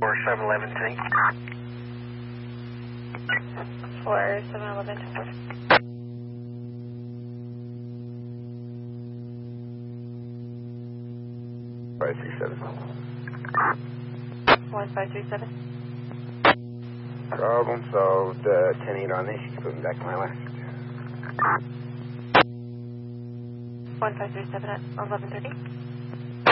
For 711 tank. For 711 to 4. Five, 6, 7. 1537. Problem solved. 10-8 on this. You can put me back to my last. 1537 at 1130.